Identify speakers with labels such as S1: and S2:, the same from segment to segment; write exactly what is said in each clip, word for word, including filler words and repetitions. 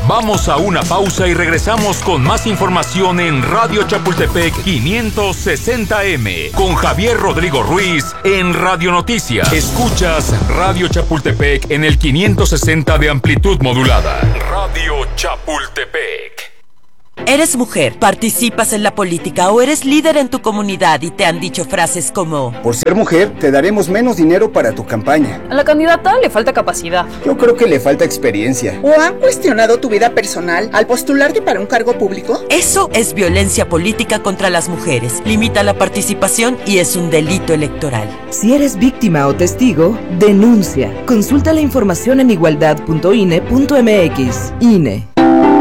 S1: Vamos a una pausa y regresamos con más información en Radio Chapultepec quinientos sesenta M con Javier Rodrigo Ruiz en Radio Noticias. Escuchas Radio Chapultepec en el quinientos sesenta de amplitud modulada. Radio Chapultepec.
S2: ¿Eres mujer, participas en la política o eres líder en tu comunidad y te han dicho frases como:
S3: por ser mujer, te daremos menos dinero para tu campaña?
S4: A la candidata le falta capacidad.
S3: Yo creo que le falta experiencia.
S5: ¿O han cuestionado tu vida personal al postularte para un cargo público?
S2: Eso es violencia política contra las mujeres. Limita la participación y es un delito electoral.
S6: Si eres víctima o testigo, denuncia. Consulta la información en igualdad punto I N E punto M X. I N E.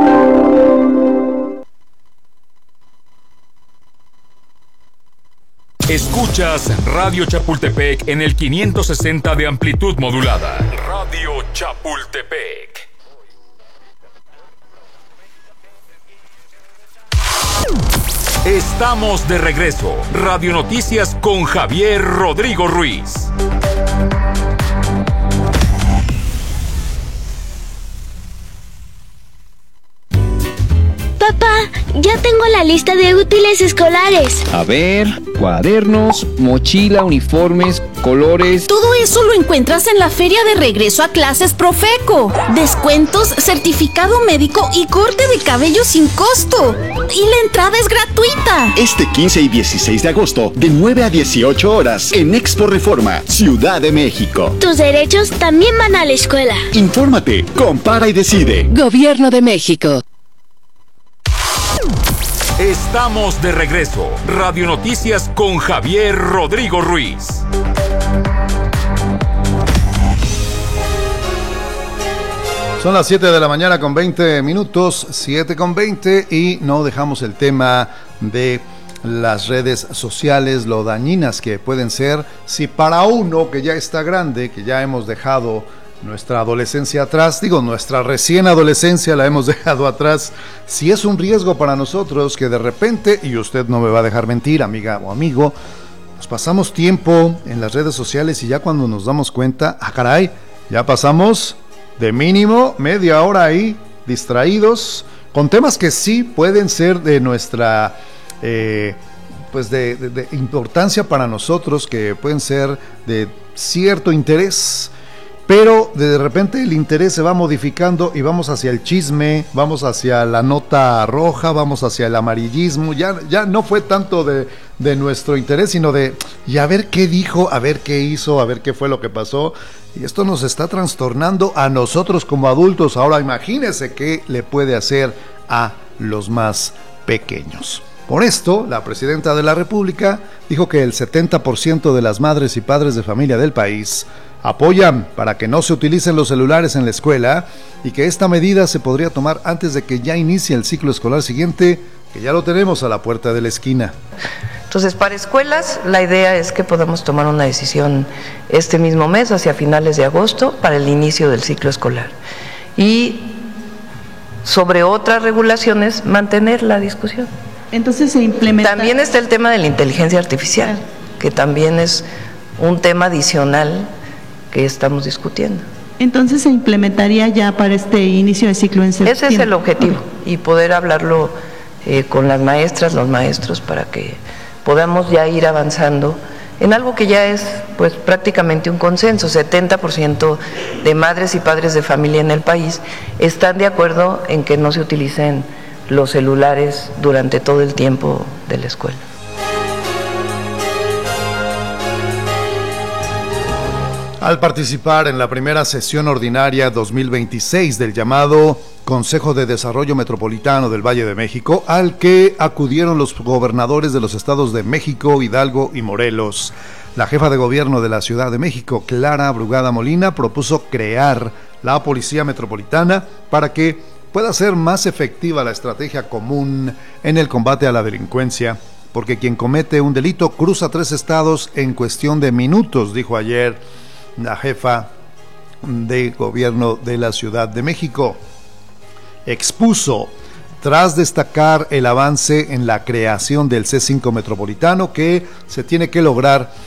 S1: Escuchas Radio Chapultepec en el quinientos sesenta de amplitud modulada. Radio Chapultepec. Estamos de regreso. Radio Noticias con Javier Rodrigo Ruiz.
S7: Papá, ya tengo la lista de útiles escolares.
S8: A ver, cuadernos, mochila, uniformes, colores.
S9: Todo eso lo encuentras en la feria de regreso a clases Profeco. Descuentos, certificado médico y corte de cabello sin costo. Y la entrada es gratuita.
S10: Este quince y dieciséis de agosto, de nueve a dieciocho horas, en Expo Reforma, Ciudad de México.
S7: Tus derechos también van a la escuela.
S10: Infórmate, compara y decide.
S6: Gobierno de México.
S1: Estamos de regreso. Radio Noticias con Javier Rodrigo Ruiz.
S11: Son las siete de la mañana con veinte minutos, siete con veinte, y no dejamos el tema de las redes sociales, lo dañinas que pueden ser. Si para uno que ya está grande, que ya hemos dejado nuestra adolescencia atrás, digo, nuestra recién adolescencia la hemos dejado atrás, si es un riesgo para nosotros que de repente, y usted no me va a dejar mentir, amiga o amigo, nos pasamos tiempo en las redes sociales y ya cuando nos damos cuenta, ah caray, ya pasamos de mínimo media hora ahí distraídos con temas que sí pueden ser de nuestra eh, pues de, de, de importancia para nosotros, que pueden ser de cierto interés. Pero de repente el interés se va modificando y vamos hacia el chisme, vamos hacia la nota roja, vamos hacia el amarillismo. Ya, ya no fue tanto de, de nuestro interés, sino de, y a ver qué dijo, a ver qué hizo, a ver qué fue lo que pasó. Y esto nos está trastornando a nosotros como adultos. Ahora imagínense qué le puede hacer a los más pequeños. Por esto, la presidenta de la República dijo que el setenta por ciento de las madres y padres de familia del país apoyan para que no se utilicen los celulares en la escuela y que esta medida se podría tomar antes de que ya inicie el ciclo escolar siguiente, que ya lo tenemos a la puerta de la esquina.
S12: Entonces, para escuelas, la idea es que podamos tomar una decisión este mismo mes, hacia finales de agosto, para el inicio del ciclo escolar. Y sobre otras regulaciones, mantener la discusión.
S13: Entonces se implementa.
S12: También está el tema de la inteligencia artificial, que también es un tema adicional que estamos discutiendo.
S13: Entonces se implementaría ya para este inicio de ciclo en septiembre.
S12: Ese es el objetivo, y poder hablarlo eh, con las maestras, los maestros, para que podamos ya ir avanzando en algo que ya es pues prácticamente un consenso. setenta por ciento de madres y padres de familia en el país están de acuerdo en que no se utilicen los celulares durante todo el tiempo de la escuela.
S11: Al participar en la primera sesión ordinaria dos mil veintiséis del llamado Consejo de Desarrollo Metropolitano del Valle de México, al que acudieron los gobernadores de los estados de México, Hidalgo y Morelos, la jefa de gobierno de la Ciudad de México, Clara Brugada Molina, propuso crear la Policía Metropolitana para que pueda ser más efectiva la estrategia común en el combate a la delincuencia, porque quien comete un delito cruza tres estados en cuestión de minutos, dijo ayer la jefa de gobierno de la Ciudad de México. Expuso, tras destacar el avance en la creación del C cinco metropolitano, que se tiene que lograr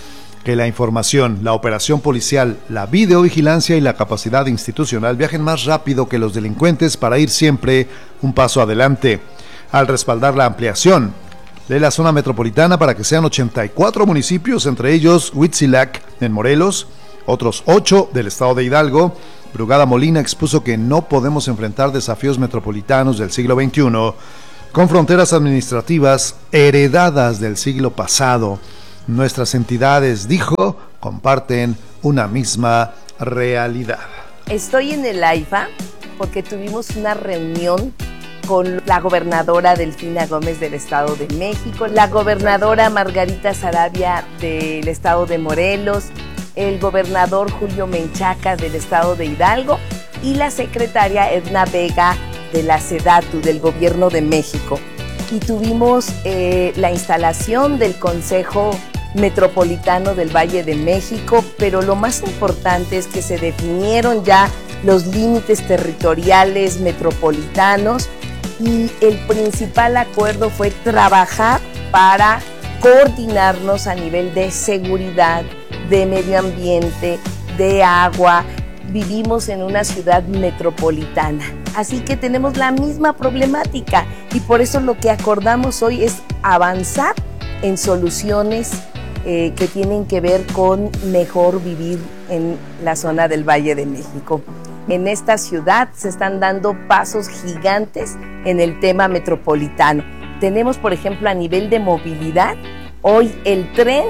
S11: que la información, la operación policial, la videovigilancia y la capacidad institucional viajen más rápido que los delincuentes para ir siempre un paso adelante. Al respaldar la ampliación de la zona metropolitana para que sean ochenta y cuatro municipios, entre ellos Huitzilac en Morelos, otros ocho del estado de Hidalgo, Brugada Molina expuso que no podemos enfrentar desafíos metropolitanos del siglo veintiuno con fronteras administrativas heredadas del siglo pasado. Nuestras entidades, dijo, comparten una misma realidad.
S14: Estoy en el AIFA porque tuvimos una reunión con la gobernadora Delfina Gómez del Estado de México, la gobernadora Margarita Sarabia del Estado de Morelos, el gobernador Julio Menchaca del Estado de Hidalgo y la secretaria Edna Vega de la SEDATU, del Gobierno de México. Y tuvimos eh, la instalación del Consejo Metropolitano del Valle de México, pero lo más importante es que se definieron ya los límites territoriales metropolitanos y el principal acuerdo fue trabajar para coordinarnos a nivel de seguridad, de medio ambiente, de agua. Vivimos en una ciudad metropolitana, así que tenemos la misma problemática y por eso lo que acordamos hoy es avanzar en soluciones eh, que tienen que ver con mejor vivir en la zona del Valle de México. En esta ciudad se están dando pasos gigantes en el tema metropolitano. Tenemos, por ejemplo, a nivel de movilidad, hoy el tren,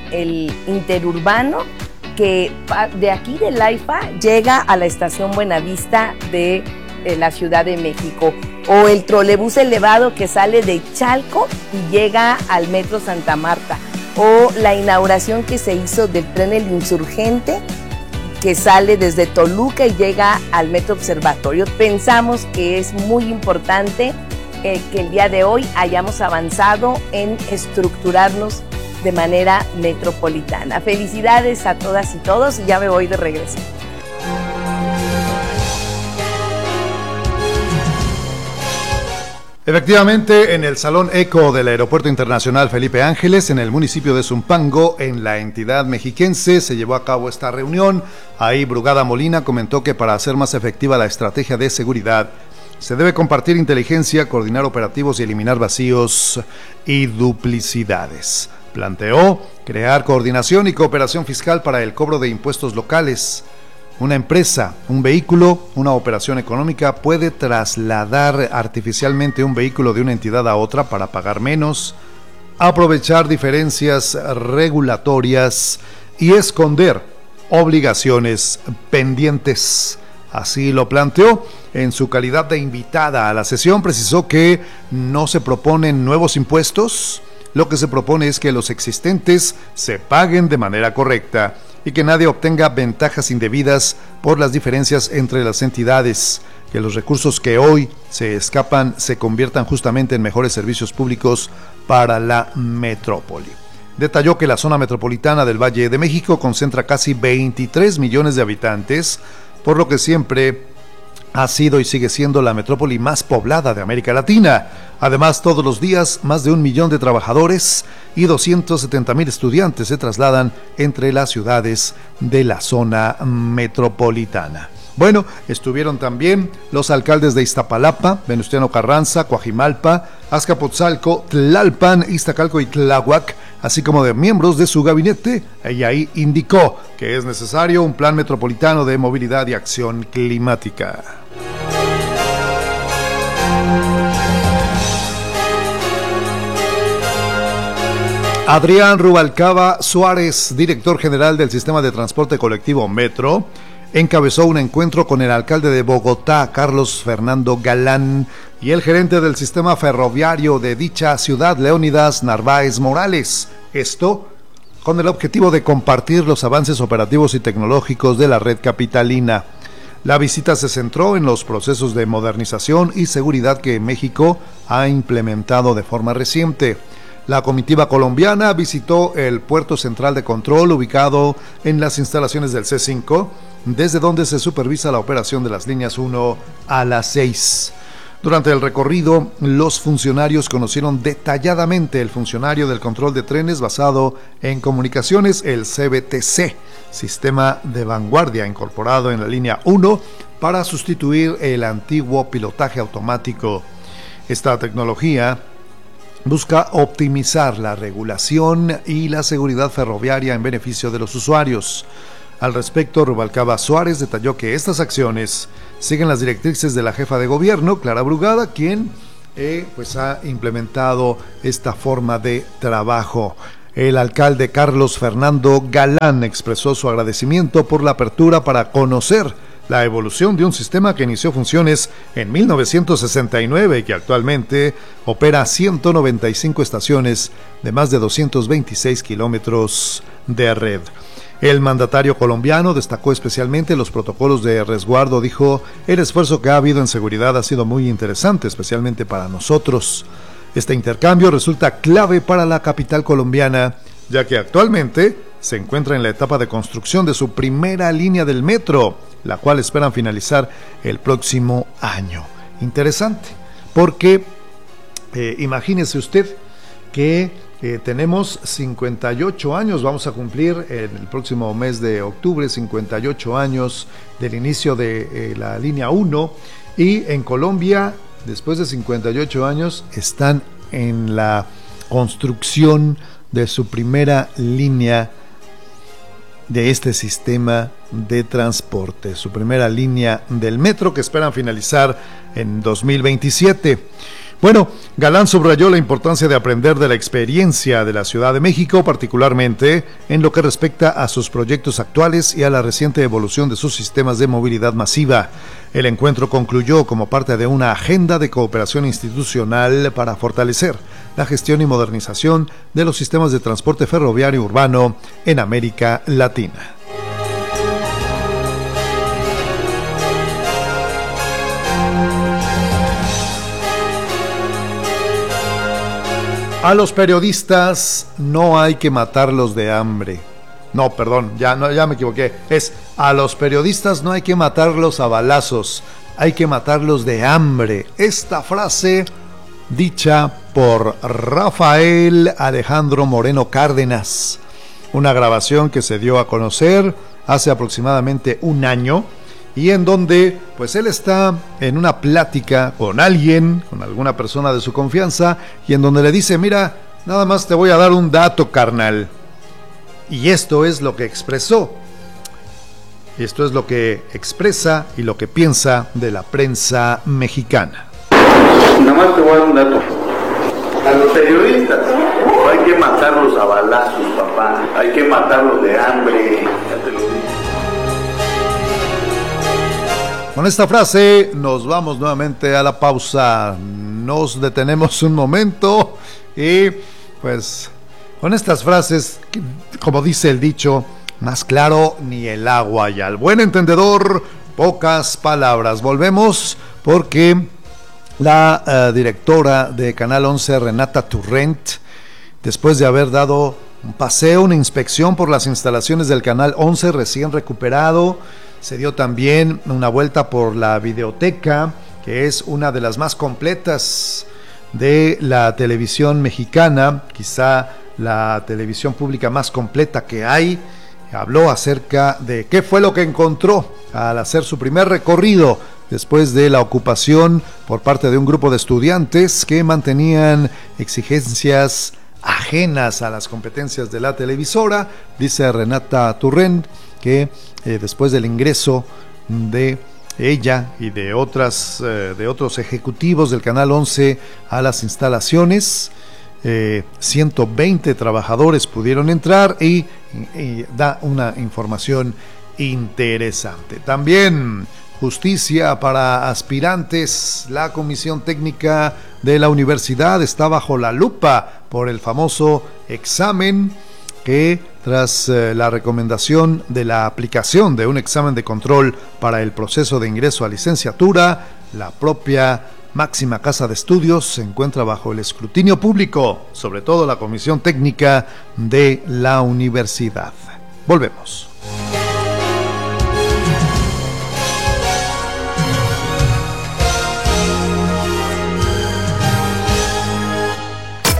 S14: el interurbano, que de aquí del AIFA llega a la estación Buenavista de eh, la Ciudad de México, o el trolebús elevado que sale de Chalco y llega al Metro Santa Marta, o la inauguración que se hizo del tren El Insurgente, que sale desde Toluca y llega al Metro Observatorio. Pensamos que es muy importante eh, que el día de hoy hayamos avanzado en estructurarnos de manera metropolitana. Felicidades a todas y todos y ya me voy de regreso.
S11: Efectivamente, en el Salón Eco del Aeropuerto Internacional Felipe Ángeles, en el municipio de Zumpango, en la entidad mexiquense, se llevó a cabo esta reunión. Ahí Brugada Molina comentó que para hacer más efectiva la estrategia de seguridad, se debe compartir inteligencia, coordinar operativos y eliminar vacíos y duplicidades. Planteó crear coordinación y cooperación fiscal para el cobro de impuestos locales. Una empresa, un vehículo, una operación económica puede trasladar artificialmente un vehículo de una entidad a otra para pagar menos, aprovechar diferencias regulatorias y esconder obligaciones pendientes. Así lo planteó. En su calidad de invitada a la sesión, precisó que no se proponen nuevos impuestos. Lo que se propone es que los existentes se paguen de manera correcta y que nadie obtenga ventajas indebidas por las diferencias entre las entidades, que los recursos que hoy se escapan se conviertan justamente en mejores servicios públicos para la metrópoli. Detalló que la zona metropolitana del Valle de México concentra casi veintitrés millones de habitantes, por lo que siempre ha sido y sigue siendo la metrópoli más poblada de América Latina. Además, todos los días, más de un millón de trabajadores y doscientos setenta mil estudiantes se trasladan entre las ciudades de la zona metropolitana. Bueno, estuvieron también los alcaldes de Iztapalapa, Venustiano Carranza, Coajimalpa, Azcapotzalco, Tlalpan, Iztacalco y Tláhuac, así como de miembros de su gabinete, y ahí indicó que es necesario un plan metropolitano de movilidad y acción climática. Adrián Rubalcaba Suárez, director general del Sistema de Transporte Colectivo Metro, encabezó un encuentro con el alcalde de Bogotá, Carlos Fernando Galán, y el gerente del sistema ferroviario de dicha ciudad, Leónidas Narváez Morales. Esto con el objetivo de compartir los avances operativos y tecnológicos de la red capitalina. La visita se centró en los procesos de modernización y seguridad que México ha implementado de forma reciente. La comitiva colombiana visitó el puerto central de control ubicado en las instalaciones del C cinco, desde donde se supervisa la operación de las líneas uno a las seis. Durante el recorrido, los funcionarios conocieron detalladamente el funcionario del control de trenes basado en comunicaciones, el C B T C, sistema de vanguardia incorporado en la línea uno para sustituir el antiguo pilotaje automático. Esta tecnología busca optimizar la regulación y la seguridad ferroviaria en beneficio de los usuarios. Al respecto, Rubalcaba Suárez detalló que estas acciones siguen las directrices de la jefa de gobierno, Clara Brugada, quien eh, pues ha implementado esta forma de trabajo. El alcalde Carlos Fernando Galán expresó su agradecimiento por la apertura para conocer la evolución de un sistema que inició funciones en mil novecientos sesenta y nueve y que actualmente opera ciento noventa y cinco estaciones de más de doscientos veintiséis kilómetros de red. El mandatario colombiano destacó especialmente los protocolos de resguardo. Dijo: el esfuerzo que ha habido en seguridad ha sido muy interesante, especialmente para nosotros. Este intercambio resulta clave para la capital colombiana, ya que actualmente se encuentra en la etapa de construcción de su primera línea del metro, la cual esperan finalizar el próximo año. Interesante, porque eh, imagínese usted que Eh, tenemos cincuenta y ocho años, vamos a cumplir en el próximo mes de octubre cincuenta y ocho años del inicio de eh, la línea uno, y en Colombia, después de cincuenta y ocho años, están en la construcción de su primera línea de este sistema de transporte, su primera línea del metro, que esperan finalizar en dos mil veintisiete. Bueno, Galán subrayó la importancia de aprender de la experiencia de la Ciudad de México, particularmente en lo que respecta a sus proyectos actuales y a la reciente evolución de sus sistemas de movilidad masiva. El encuentro concluyó como parte de una agenda de cooperación institucional para fortalecer la gestión y modernización de los sistemas de transporte ferroviario urbano en América Latina. A los periodistas no hay que matarlos de hambre. No, perdón, ya, no, ya me equivoqué. Es: a los periodistas no hay que matarlos a balazos, hay que matarlos de hambre. Esta frase dicha por Rafael Alejandro Moreno Cárdenas. Una grabación que se dio a conocer hace aproximadamente un año, y en donde pues él está en una plática con alguien, con alguna persona de su confianza, y en donde le dice: mira, nada más te voy a dar un dato, carnal. Y esto es lo que expresó. Esto es lo que expresa y lo que piensa de la prensa mexicana.
S15: Nada más te voy a dar un dato. A los periodistas no hay que matarlos a balazos, papá. Hay que matarlos de hambre. Ya te lo digo.
S11: Con esta frase nos vamos nuevamente a la pausa. Nos detenemos un momento y pues con estas frases, como dice el dicho, más claro ni el agua, y al buen entendedor pocas palabras. Volvemos porque la uh, directora de Canal once, Renata Turrent, después de haber dado un paseo, una inspección por las instalaciones del Canal once recién recuperado, se dio también una vuelta por la videoteca, que es una de las más completas de la televisión mexicana, quizá la televisión pública más completa que hay. Habló acerca de qué fue lo que encontró al hacer su primer recorrido después de la ocupación por parte de un grupo de estudiantes que mantenían exigencias ajenas a las competencias de la televisora. Dice Renata Turrent que eh, después del ingreso de ella y de otras eh, de otros ejecutivos del Canal once a las instalaciones, eh, ciento veinte trabajadores pudieron entrar y, y da una información interesante. También justicia para aspirantes. La Comisión Técnica de la Universidad está bajo la lupa por el famoso examen que, tras eh, la recomendación de la aplicación de un examen de control para el proceso de ingreso a licenciatura, la propia máxima casa de estudios se encuentra bajo el escrutinio público, sobre todo la Comisión Técnica de la Universidad. Volvemos.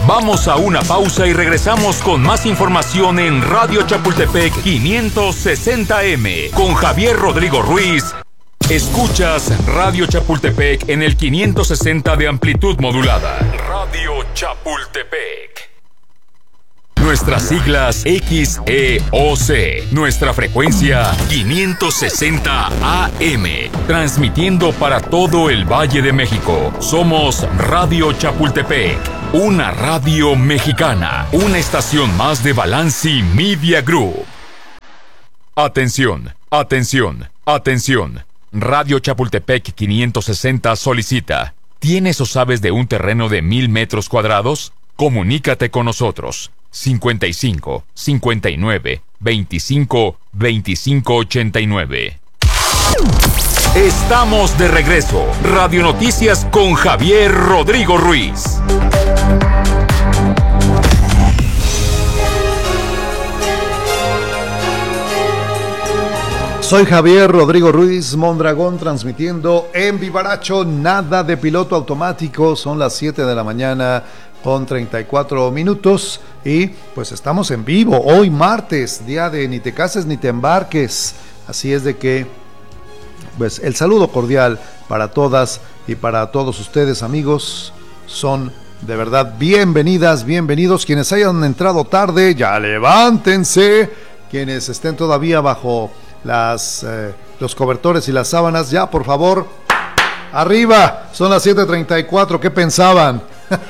S1: Vamos a una pausa y regresamos con más información en Radio Chapultepec quinientos sesenta M con Javier Rodrigo Ruiz. Escuchas Radio Chapultepec en el quinientos sesenta de amplitud modulada. Radio Chapultepec. Nuestras siglas X E O C. Nuestra frecuencia quinientos sesenta A M. Transmitiendo para todo el Valle de México. Somos Radio Chapultepec. Una radio mexicana. Una estación más de Balanci Media Group. Atención, atención, atención. Radio Chapultepec quinientos sesenta solicita. ¿Tienes o sabes de un terreno de mil metros cuadrados? Comunícate con nosotros. cincuenta y cinco, cincuenta y nueve, veinticinco, veinticinco ochenta y nueve. Estamos de regreso. Radio Noticias con Javier Rodrigo Ruiz.
S11: Soy Javier Rodrigo Ruiz Mondragón, transmitiendo en Vivaracho, nada de piloto automático. Son las siete de la mañana con treinta y cuatro minutos y pues estamos en vivo hoy martes, día de ni te cases ni te embarques. Así es de que pues el saludo cordial para todas y para todos ustedes, amigos. Son de verdad bienvenidas, bienvenidos. Quienes hayan entrado tarde, ya levántense. Quienes estén todavía bajo las eh, los cobertores y las sábanas, ya por favor, arriba. Son las siete treinta y cuatro. ¿Qué pensaban?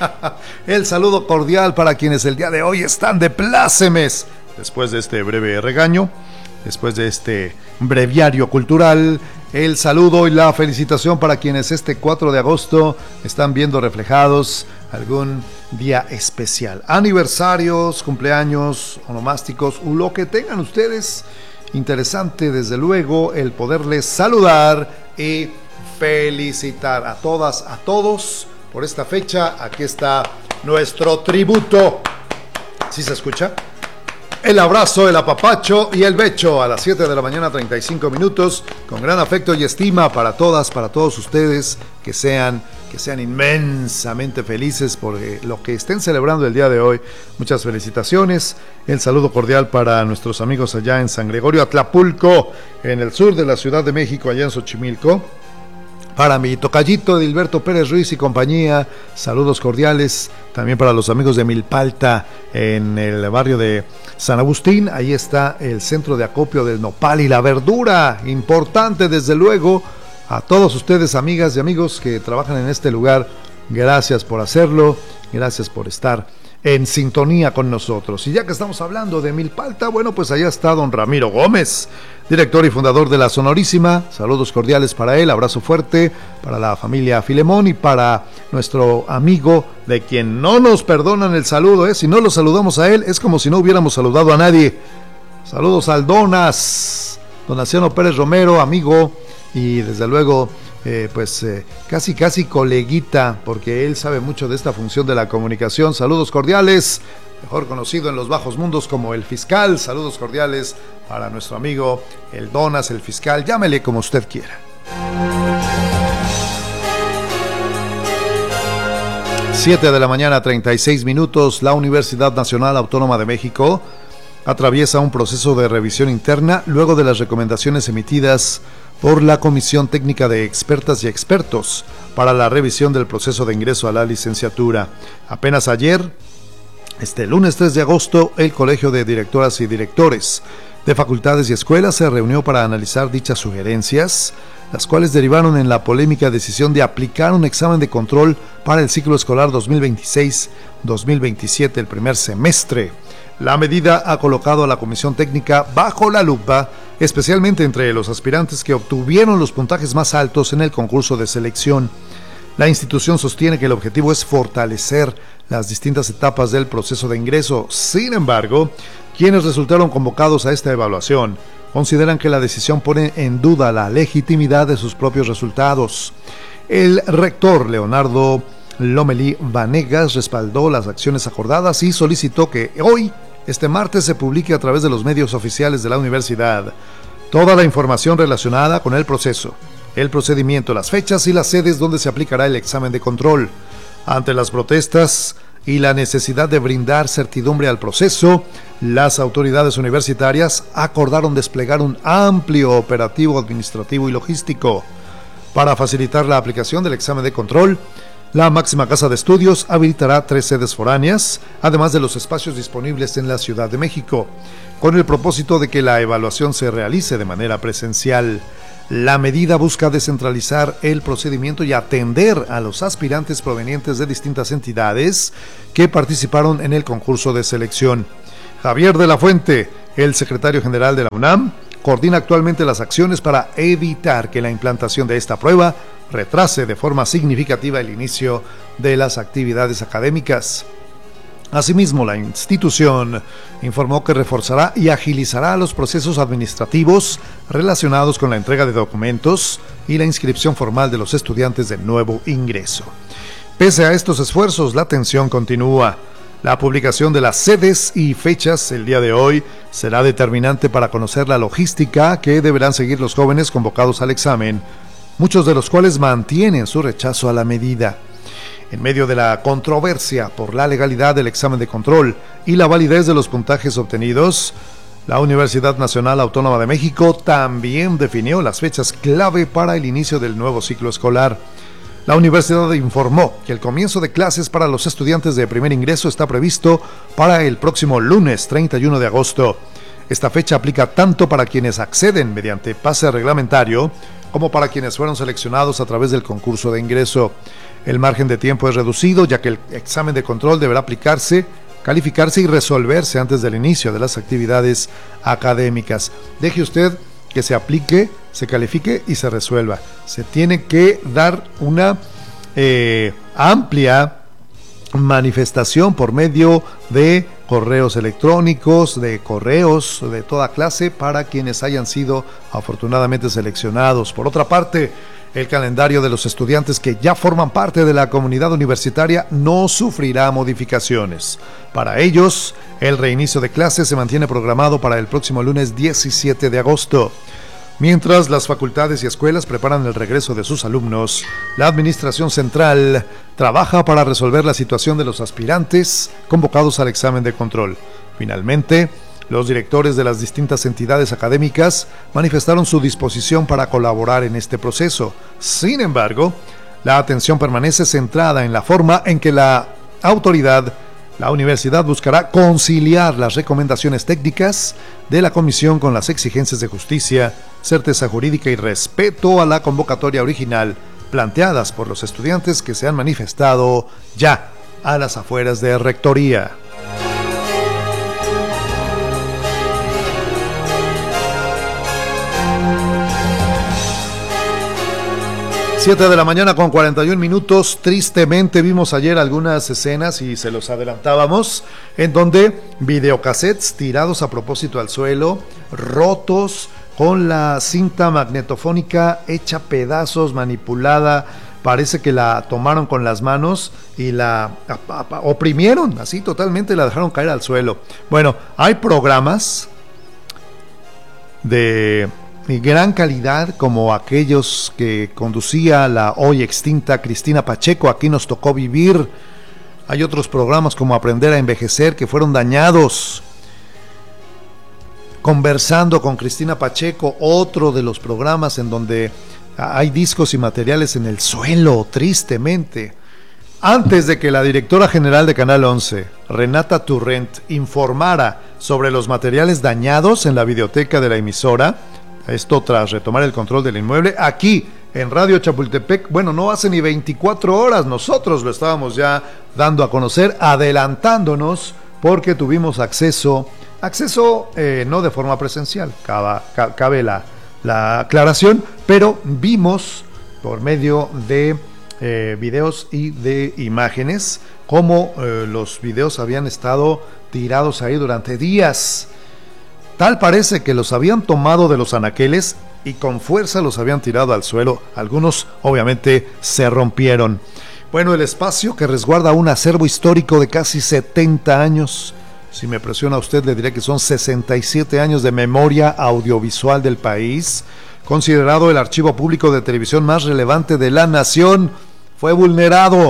S11: El saludo cordial para quienes el día de hoy están de plácemes. Después de este breve regaño, después de este breviario cultural, el saludo y la felicitación para quienes este cuatro de agosto están viendo reflejados algún día especial, aniversarios, cumpleaños, onomásticos o lo que tengan ustedes. Interesante, desde luego, el poderles saludar y felicitar a todas, a todos por esta fecha. Aquí está nuestro tributo. ¿Sí se escucha? El abrazo, el apapacho y el becho a las siete de la mañana, treinta y cinco minutos, con gran afecto y estima para todas, para todos ustedes, que sean, que sean inmensamente felices por lo que estén celebrando el día de hoy. Muchas felicitaciones. El saludo cordial para nuestros amigos allá en San Gregorio Atlapulco, en el sur de la Ciudad de México, allá en Xochimilco. Para mi tocallito Edilberto Pérez Ruiz y compañía, saludos cordiales. También para los amigos de Milpalta, en el barrio de San Agustín. Ahí está el centro de acopio del nopal y la verdura. Importante, desde luego. A todos ustedes, amigas y amigos que trabajan en este lugar, gracias por hacerlo. Gracias por estar en sintonía con nosotros. Y ya que estamos hablando de Milpalta, bueno, pues allá está don Ramiro Gómez, director y fundador de La Sonorísima. Saludos cordiales para él, abrazo fuerte para la familia Filemón y para nuestro amigo, de quien no nos perdonan el saludo, ¿eh? Si no lo saludamos a él, es como si no hubiéramos saludado a nadie. Saludos al Donas, Donaciano Pérez Romero, amigo, y desde luego Eh, pues eh, casi casi coleguita, porque él sabe mucho de esta función de la comunicación. Saludos cordiales, mejor conocido en los bajos mundos como el Fiscal. Saludos cordiales para nuestro amigo el Donas, el Fiscal, llámele como usted quiera. siete de la mañana, treinta y seis minutos. La Universidad Nacional Autónoma de México atraviesa un proceso de revisión interna luego de las recomendaciones emitidas por la Comisión Técnica de Expertas y Expertos para la revisión del proceso de ingreso a la licenciatura. Apenas ayer, este lunes tres de agosto, el Colegio de Directoras y Directores de Facultades y Escuelas se reunió para analizar dichas sugerencias, las cuales derivaron en la polémica decisión de aplicar un examen de control para el ciclo escolar dos mil veintiséis dos mil veintisiete, el primer semestre. La medida ha colocado a la Comisión Técnica bajo la lupa, especialmente entre los aspirantes que obtuvieron los puntajes más altos en el concurso de selección. La institución sostiene que el objetivo es fortalecer las distintas etapas del proceso de ingreso. Sin embargo, quienes resultaron convocados a esta evaluación consideran que la decisión pone en duda la legitimidad de sus propios resultados. El rector Leonardo Lomelí Vanegas respaldó las acciones acordadas y solicitó que hoy, este martes, se publique a través de los medios oficiales de la universidad toda la información relacionada con el proceso, el procedimiento, las fechas y las sedes donde se aplicará el examen de control. Ante las protestas y la necesidad de brindar certidumbre al proceso, las autoridades universitarias acordaron desplegar un amplio operativo administrativo y logístico. Para facilitar la aplicación del examen de control, la máxima casa de estudios habilitará tres sedes foráneas, además de los espacios disponibles en la Ciudad de México, con el propósito de que la evaluación se realice de manera presencial. La medida busca descentralizar el procedimiento y atender a los aspirantes provenientes de distintas entidades que participaron en el concurso de selección. Javier de la Fuente, el secretario general de la UNAM, coordina actualmente las acciones para evitar que la implantación de esta prueba retrase de forma significativa el inicio de las actividades académicas. Asimismo, la institución informó que reforzará y agilizará los procesos administrativos relacionados con la entrega de documentos y la inscripción formal de los estudiantes de nuevo ingreso. Pese a estos esfuerzos, la tensión continúa. La publicación de las sedes y fechas el día de hoy será determinante para conocer la logística que deberán seguir los jóvenes convocados al examen, muchos de los cuales mantienen su rechazo a la medida. En medio de la controversia por la legalidad del examen de control y la validez de los puntajes obtenidos, la Universidad Nacional Autónoma de México también definió las fechas clave para el inicio del nuevo ciclo escolar. La universidad informó que el comienzo de clases para los estudiantes de primer ingreso está previsto para el próximo lunes treinta y uno de agosto. Esta fecha aplica tanto para quienes acceden mediante pase reglamentario como para quienes fueron seleccionados a través del concurso de ingreso. El margen de tiempo es reducido, ya que el examen de control deberá aplicarse, calificarse y resolverse antes del inicio de las actividades académicas. Deje usted que se aplique, se califique y se resuelva. Se tiene que dar una eh, amplia manifestación por medio de correos electrónicos, de correos de toda clase para quienes hayan sido afortunadamente seleccionados. Por otra parte, el calendario de los estudiantes que ya forman parte de la comunidad universitaria no sufrirá modificaciones. Para ellos, el reinicio de clases se mantiene programado para el próximo lunes diecisiete de agosto. Mientras las facultades y escuelas preparan el regreso de sus alumnos, la Administración Central trabaja para resolver la situación de los aspirantes convocados al examen de control. Finalmente, los directores de las distintas entidades académicas manifestaron su disposición para colaborar en este proceso. Sin embargo, la atención permanece centrada en la forma en que la autoridad, la universidad, buscará conciliar las recomendaciones técnicas de la comisión con las exigencias de justicia, certeza jurídica y respeto a la convocatoria original planteadas por los estudiantes que se han manifestado ya a las afueras de Rectoría. siete de la mañana con cuarenta y un minutos. Tristemente vimos ayer algunas escenas y se los adelantábamos, en donde videocassettes tirados a propósito al suelo, rotos, con la cinta magnetofónica hecha pedazos, manipulada. Parece que la tomaron con las manos y la oprimieron así totalmente, la dejaron caer al suelo. Bueno, hay programas de gran calidad como aquellos que conducía la hoy extinta Cristina Pacheco. Aquí nos tocó vivir. Hay otros programas como Aprender a Envejecer que fueron dañados. Conversando con Cristina Pacheco, otro de los programas en donde hay discos y materiales en el suelo, tristemente. Antes de que la directora general de Canal once, Renata Turrent, informara sobre los materiales dañados en la videoteca de la emisora, esto tras retomar el control del inmueble, aquí en Radio Chapultepec, bueno, no hace ni veinticuatro horas, nosotros lo estábamos ya dando a conocer, adelantándonos, porque tuvimos acceso, acceso eh, no de forma presencial, cabe, cabe la, la aclaración, pero vimos por medio de eh, videos y de imágenes cómo eh, los videos habían estado tirados ahí durante días. Tal parece que los habían tomado de los anaqueles y con fuerza los habían tirado al suelo. Algunos obviamente se rompieron. Bueno, el espacio que resguarda un acervo histórico de casi setenta años. Si me presiona usted, le diré que son sesenta y siete años de memoria audiovisual del país. Considerado el archivo público de televisión más relevante de la nación, fue vulnerado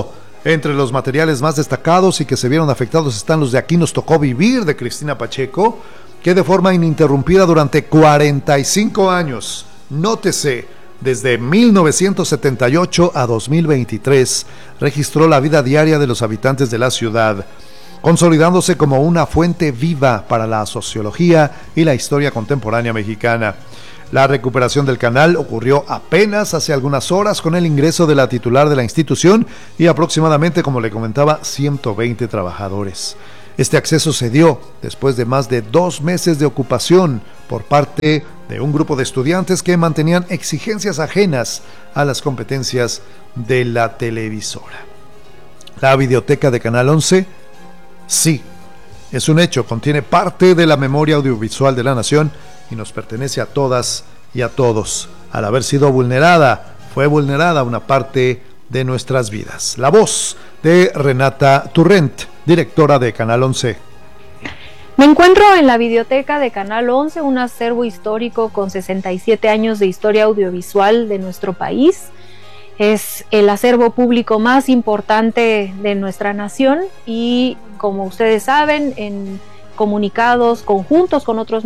S11: Entre los materiales más destacados y que se vieron afectados están los de Aquí nos tocó vivir, de Cristina Pacheco, que de forma ininterrumpida durante cuarenta y cinco años, nótese, desde mil novecientos setenta y ocho a dos mil veintitrés, registró la vida diaria de los habitantes de la ciudad, consolidándose como una fuente viva para la sociología y la historia contemporánea mexicana. La recuperación del canal ocurrió apenas hace algunas horas con el ingreso de la titular de la institución y aproximadamente, como le comentaba, ciento veinte trabajadores. Este acceso se dio después de más de dos meses de ocupación por parte de un grupo de estudiantes que mantenían exigencias ajenas a las competencias de la televisora. La videoteca de Canal once, sí, es un hecho, contiene parte de la memoria audiovisual de la nación y nos pertenece a todas y a todos. Al haber sido vulnerada, fue vulnerada una parte de nuestras vidas. La voz de Renata Turrent, directora de Canal once.
S16: Me encuentro en la videoteca de Canal once, un acervo histórico con sesenta y siete años de historia audiovisual de nuestro país. Es el acervo público más importante de nuestra nación y, como ustedes saben, en comunicados conjuntos con otros